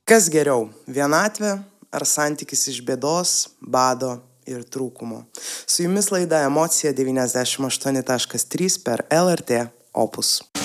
Kas geriau - vienatvė ar santykis iš bėdos, bado ir trūkumo? Su jumis laida Emocija 98.3 per LRT Opus.